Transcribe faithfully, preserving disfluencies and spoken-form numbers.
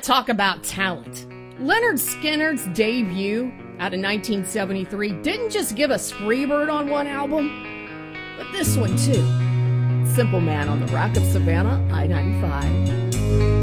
talk about talent. Leonard Skinner's debut out of nineteen seventy-three didn't just give us Freebird on one album, but this one too. Simple Man on the Rock of Savannah, I ninety-five.